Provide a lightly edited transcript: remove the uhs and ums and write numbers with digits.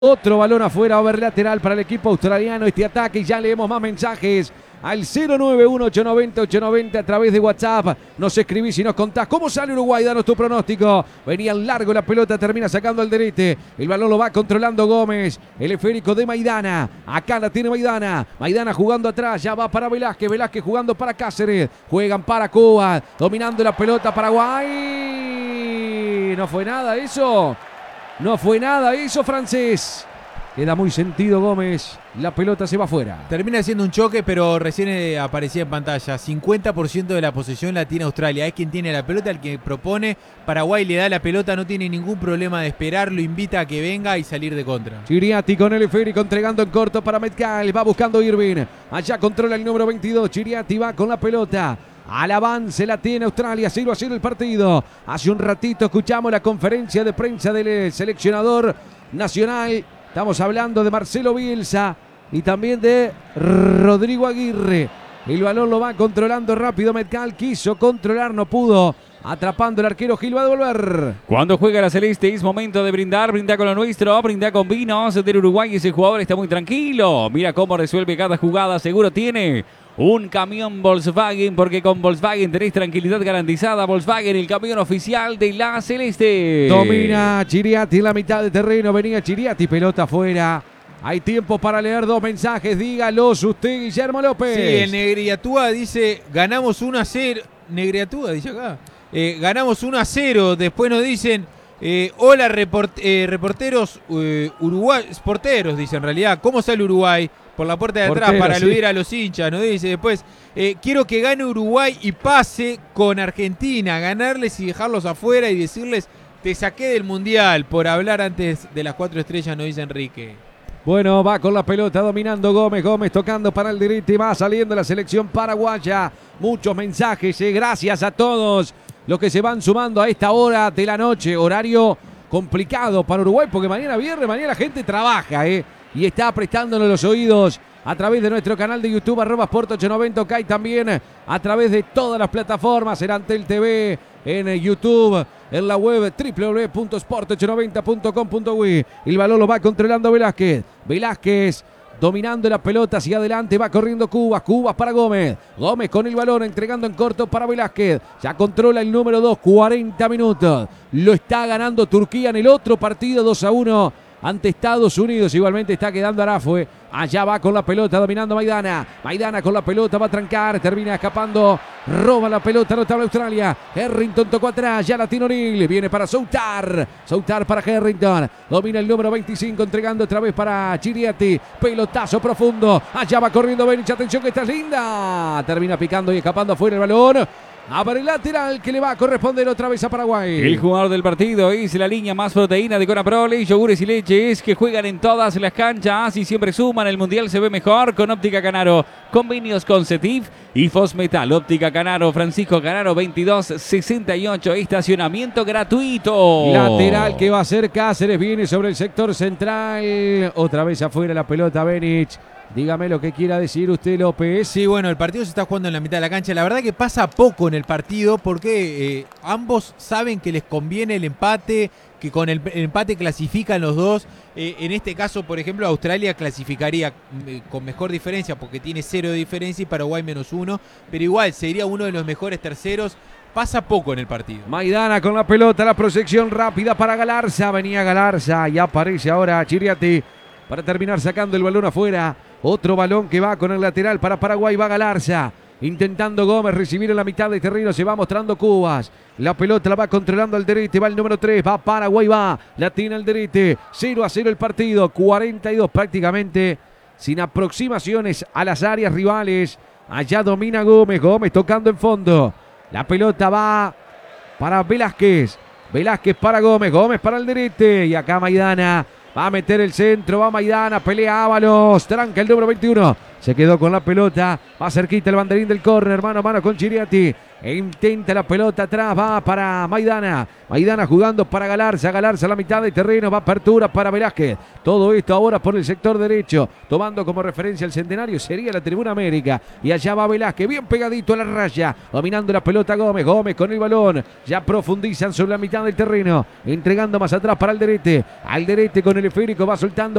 Otro balón afuera, over lateral para el equipo australiano. Este ataque, y ya leemos más mensajes al 091-890-890 a través de WhatsApp. Nos escribís y nos contás cómo sale Uruguay. Danos tu pronóstico. Venía largo la pelota, termina sacando al derecho. El balón lo va controlando Gómez. El esférico de Maidana. Acá la tiene Maidana. Maidana jugando atrás, ya va para Velázquez. Velázquez jugando para Cáceres. Juegan para Cuba. Dominando la pelota Paraguay. No fue nada eso. No fue nada eso, francés. Queda muy sentido Gómez. La pelota se va afuera. Termina siendo un choque, pero recién aparecía en pantalla. 50% de la posesión la tiene Australia. Es quien tiene la pelota, el que propone. Paraguay le da la pelota, no tiene ningún problema de esperar. Lo invita a que venga y salir de contra. Chiriati con el esférico entregando en corto para Metcalf. Va buscando Irving. Allá controla el número 22. Chiriati va con la pelota. Al avance la tiene Australia, 0-0 el partido. Hace un ratito escuchamos la conferencia de prensa del seleccionador nacional. Estamos hablando de Marcelo Bielsa y también de Rodrigo Aguirre. El balón lo va controlando rápido Metcalf, quiso controlar, no pudo. Atrapando el arquero, Gil va a devolver. Cuando juega la Celeste es momento de brindar. Brinda con lo nuestro, brinda con vinos del Uruguay. Ese jugador está muy tranquilo. Mira cómo resuelve cada jugada. Seguro tiene un camión Volkswagen, porque con Volkswagen tenés tranquilidad garantizada. Volkswagen, el camión oficial de la Celeste. Domina Chiriati en la mitad de terreno. Venía Chiriati, pelota afuera. Hay tiempo para leer dos mensajes. Dígalos usted, Guillermo López. Sí, el Negriatúa dice, ganamos 1-0. Negriatúa dice acá. Ganamos 1-0. Después nos dicen, hola reporteros porteros, dice en realidad. ¿Cómo sale Uruguay? Por la puerta de atrás Portero, para sí. aludir a los hinchas, nos dice después. Quiero que gane Uruguay y pase con Argentina. Ganarles y dejarlos afuera y decirles, te saqué del Mundial por hablar antes de las 4 estrellas, nos dice Enrique. Bueno, va con la pelota dominando Gómez. Gómez tocando para el derecho y va saliendo la selección paraguaya. Muchos mensajes, gracias a todos los que se van sumando a esta hora de la noche. Horario complicado para Uruguay porque mañana viernes, mañana la gente trabaja, y está prestándonos los oídos a través de nuestro canal de YouTube, @Sport890, OK, y también a través de todas las plataformas, en Antel TV, en YouTube, en la web www.sport890.com.uy. El balón lo va controlando Velázquez. Velázquez dominando la pelota hacia adelante, va corriendo Cuba para Gómez. Gómez con el balón, entregando en corto para Velázquez. Ya controla el número 2, 40 minutos. Lo está ganando Turquía en el otro partido, 2-1 ante Estados Unidos. Igualmente está quedando Arafue. Allá va con la pelota, dominando Maidana. Maidana con la pelota, va a trancar, termina escapando. Roba la pelota, notable Australia. Harrington tocó atrás, ya la tiene O'Neill. Viene para Soutar. Soutar para Harrington. Domina el número 25, entregando otra vez para Chiriati. Pelotazo profundo. Allá va corriendo Benich. Atención que esta es linda. Termina picando y escapando afuera el balón. Abre el lateral que le va a corresponder otra vez a Paraguay. El jugador del partido es la línea más proteína de Conaprole, yogures y leches que juegan en todas las canchas y siempre suman. El mundial se ve mejor con Óptica Canaro. Convenios con Cetif y Fosmetal. Óptica Canaro, Francisco Canaro 2268. Estacionamiento gratuito. Lateral que va a ser Cáceres. Viene sobre el sector central. Otra vez afuera la pelota Benich. Dígame lo que quiera decir usted, López. Sí, bueno, el partido se está jugando en la mitad de la cancha. La verdad que pasa poco en el partido porque ambos saben que les conviene el empate, que con el empate clasifican los dos. En este caso, por ejemplo, Australia clasificaría con mejor diferencia porque tiene 0 de diferencia y Paraguay -1. Pero igual sería uno de los mejores terceros. Pasa poco en el partido. Maidana con la pelota, la proyección rápida para Galarza. Venía Galarza y aparece ahora Chiriati para terminar sacando el balón afuera. Otro balón que va con el lateral para Paraguay, va Galarza. Intentando Gómez recibir en la mitad de terreno, se va mostrando Cubas. La pelota la va controlando al derecho, va el número 3, va Paraguay, va. La tiene al derecho, 0-0 el partido, 42 prácticamente, sin aproximaciones a las áreas rivales. Allá domina Gómez, Gómez tocando en fondo. La pelota va para Velázquez. Velázquez para Gómez, Gómez para el derecho. Y acá Maidana va a meter el centro, va Maidana, pelea Ábalos, tranca el número 21. Se quedó con la pelota. Va cerquita el banderín del córner. Mano a mano con Chiriati. Intenta la pelota atrás. Va para Maidana. Maidana jugando para Galarza. Galarza a la mitad de terreno. Va apertura para Velázquez. Todo esto ahora por el sector derecho. Tomando como referencia el Centenario. Sería la Tribuna América. Y allá va Velázquez. Bien pegadito a la raya. Dominando la pelota Gómez. Gómez con el balón. Ya profundizan sobre la mitad del terreno. Entregando más atrás para Alderete. Alderete con el esférico. Va soltando